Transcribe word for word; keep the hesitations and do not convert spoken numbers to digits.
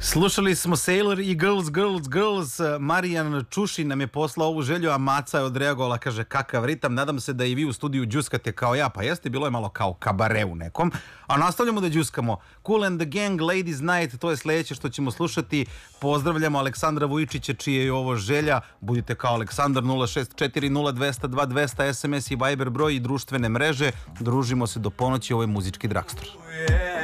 Slušali smo Sailor i Girls, Girls, Girls. Marijan Čušin nam je poslao ovu želju, a Maca je odreagovala, kaže kakav ritam. Nadam se da i vi u studiju džuskate kao ja. Pa jeste, bilo je malo kao kabare u nekom. A nastavljamo da džuskamo. Kool and the Gang, Ladies Night, to je sledeće što ćemo slušati. Pozdravljamo Aleksandra Vujčića, čije je ovo želja. Budite kao Aleksandar. Nula šest četiri nula dva nula dva dva nula nula, S M S i Viber broj i društvene mreže. Družimo se do ponoći, ovo je muzički Dragstor.